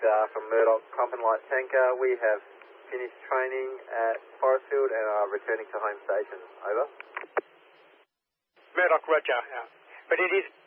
from Murdoch Pump and Light Tanker. We have finished training at Forestfield and are returning to home station. Over. Murdoch, roger. But it is